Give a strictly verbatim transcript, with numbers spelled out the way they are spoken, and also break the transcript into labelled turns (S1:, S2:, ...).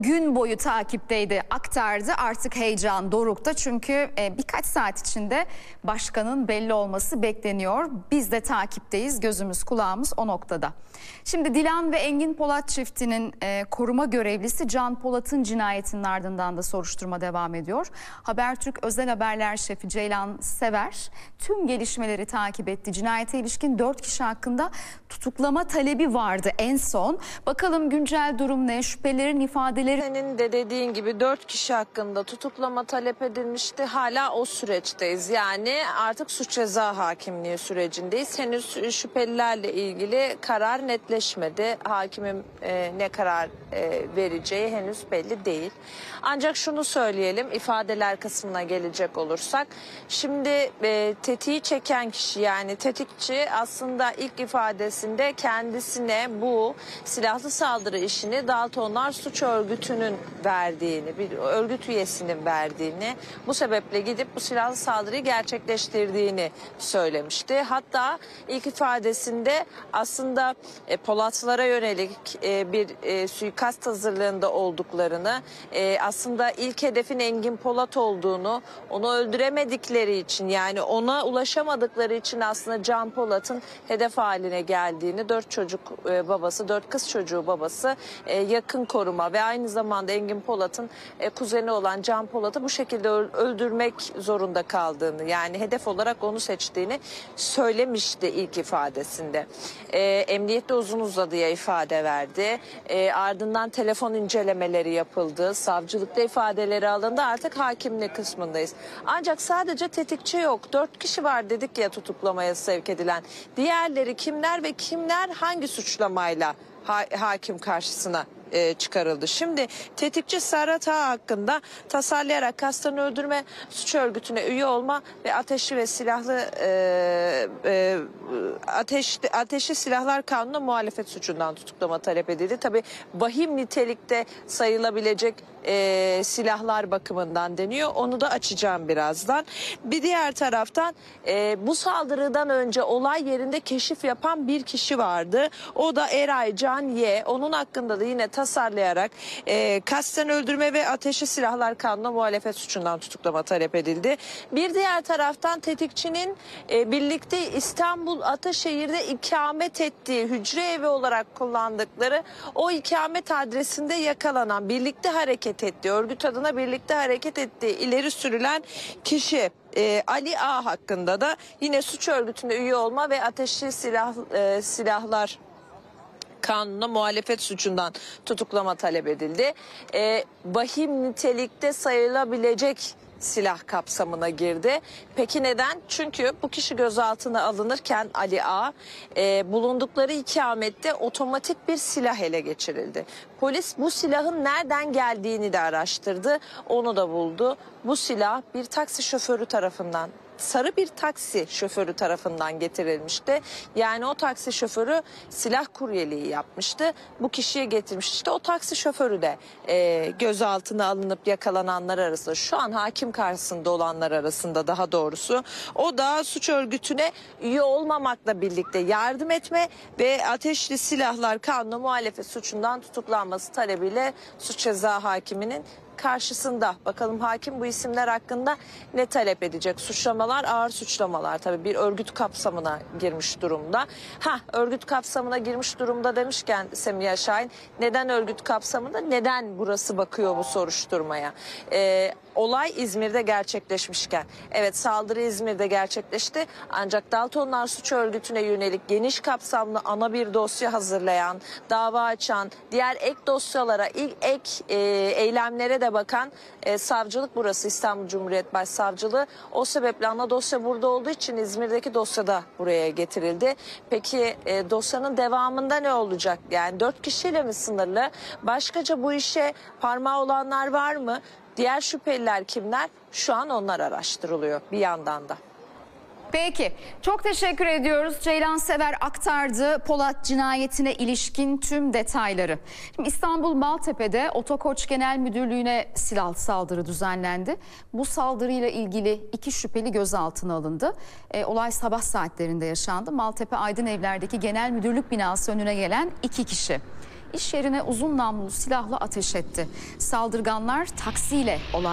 S1: Gün boyu takipteydi, aktardı. Artık heyecan dorukta çünkü e, birkaç saat içinde başkanın belli olması bekleniyor. Biz de takipteyiz, gözümüz kulağımız o noktada. Şimdi Dilan ve Engin Polat çiftinin e, koruma görevlisi Can Polat'ın cinayetinin ardından da soruşturma devam ediyor. Habertürk Özel Haberler Şefi Ceylan Sever tüm gelişmeleri takip etti. Cinayete ilişkin dört kişi hakkında tutuklama talebi vardı en son. Bakalım güncel durum ne? Şüphelerin ifadeleri...
S2: Senin de dediğin gibi dört kişi hakkında tutuklama talep edilmişti. Hala o süreçteyiz. Yani artık suç ceza hakimliği sürecindeyiz. Henüz şüphelilerle ilgili karar netleşmedi. Hakimin e, ne karar e, vereceği henüz belli değil. Ancak şunu söyleyelim, ifadeler kısmına gelecek olursak. Şimdi e, tetiği çeken kişi, yani tetikçi, aslında ilk ifadesinde kendisine bu silahlı saldırı işini Daltonlar Suç Örgütü'nün verdiğini, bir örgüt üyesinin verdiğini, bu sebeple gidip bu silahlı saldırıyı gerçekleştirdiğini söylemişti. Hatta ilk ifadesinde aslında e, Polatlara yönelik e, bir e, suikast hazırlığında olduklarını, e, aslında ilk hedefin Engin Polat olduğunu, onu öldüremedikleri için, yani ona ulaşamadıkları için aslında Can Polat'ın hedef haline geldiğini, dört çocuk e, babası, dört kız çocuğu babası, e, yakın koruma ve aynı zamanda Engin Polat'ın e, kuzeni olan Can Polat'ı bu şekilde öldürmek zorunda kaldığını, yani hedef olarak onu seçtiğini söylemişti ilk ifadesinde. E, emniyette uzun uzadıya ifade verdi. E, ardından telefon incelemeleri yapıldı. Savcılıkta ifadeleri alındı. Artık hakimlik kısmındayız. Ancak sadece tetikçi yok. Dört kişi var dedik ya tutuklamaya sevk edilen. Diğerleri kimler ve kimler hangi suçlamayla ha hakim karşısına E, çıkarıldı? Şimdi tetikçi Serhat Ağa hakkında tasarlayarak kasten öldürme, suç örgütüne üye olma ve ateşli ve silahlı e, e, ateşli, ateşli silahlar kanununa muhalefet suçundan tutuklama talep edildi. Tabii vahim nitelikte sayılabilecek e, silahlar bakımından deniyor. Onu da açacağım birazdan. Bir diğer taraftan e, bu saldırıdan önce olay yerinde keşif yapan bir kişi vardı. O da Eray Can Y. Onun hakkında da yine tasarlayarak e, kasten öldürme ve ateşli silahlar kanununa muhalefet suçundan tutuklama talep edildi. Bir diğer taraftan tetikçinin e, birlikte İstanbul Ataşehir'de ikamet ettiği, hücre evi olarak kullandıkları o ikamet adresinde yakalanan, birlikte hareket ettiği, örgüt adına birlikte hareket ettiği ileri sürülen kişi e, Ali A hakkında da yine suç örgütüne üye olma ve ateşli silah e, silahlar kanununa muhalefet suçundan tutuklama talep edildi. E, vahim nitelikte sayılabilecek silah kapsamına girdi. Peki neden? Çünkü bu kişi gözaltına alınırken Ali A, e, bulundukları ikamette otomatik bir silah ele geçirildi. Polis bu silahın nereden geldiğini de araştırdı. Onu da buldu. Bu silah bir taksi şoförü tarafından, sarı bir taksi şoförü tarafından getirilmişti. Yani o taksi şoförü silah kuryeliği yapmıştı. Bu kişiye getirmişti. İşte o taksi şoförü de e, gözaltına alınıp yakalananlar arasında, şu an hakim karşısında olanlar arasında daha doğrusu, o da suç örgütüne üye olmamakla birlikte yardım etme ve ateşli silahlar kanunu muhalefet suçundan tutuklanması talebiyle suç ceza hakiminin karşısında. Bakalım hakim bu isimler hakkında ne talep edecek? Suçlamalar ağır suçlamalar, tabii bir örgüt kapsamına girmiş durumda. Ha, örgüt kapsamına girmiş durumda demişken Semiha Şahin, neden örgüt kapsamında, neden burası bakıyor bu soruşturmaya? Ee, olay İzmir'de gerçekleşmişken, evet, saldırı İzmir'de gerçekleşti, ancak Daltonlar Suç Örgütü'ne yönelik geniş kapsamlı ana bir dosya hazırlayan, dava açan, diğer ek dosyalara, ilk ek e, eylemlere de bakan e, savcılık burası, İstanbul Cumhuriyet Başsavcılığı. O sebeple ana dosya burada olduğu için İzmir'deki dosya da buraya getirildi. Peki e, dosyanın devamında ne olacak? Yani dört kişiyle mi sınırlı? Başkaca bu işe parmağı olanlar var mı? Diğer şüpheliler kimler? Şu an onlar araştırılıyor bir yandan da.
S1: Peki, çok teşekkür ediyoruz. Ceylan Sever aktardı Polat cinayetine ilişkin tüm detayları. Şimdi İstanbul Maltepe'de Otokoç Genel Müdürlüğü'ne silahlı saldırı düzenlendi. Bu saldırıyla ilgili iki şüpheli gözaltına alındı. E, olay sabah saatlerinde yaşandı. Maltepe Aydın Evler'deki Genel Müdürlük binası önüne gelen iki kişi. iş yerine uzun namlulu silahla ateş etti. Saldırganlar taksiyle olay